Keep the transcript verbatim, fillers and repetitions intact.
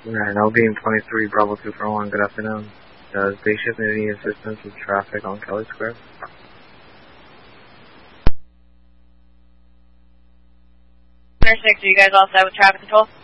And L B M twenty-three, Bravo two four one, good afternoon. Does day shift need any assistance with traffic on Kelly Square? Six, are you guys all set with traffic control?